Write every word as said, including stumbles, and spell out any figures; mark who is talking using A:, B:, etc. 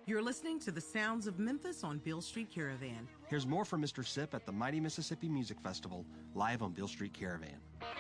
A: You're listening to the sounds of Memphis on Beale Street Caravan.
B: Here's more from Mister Sipp at the Mighty Mississippi Music Festival, live on Beale Street Caravan.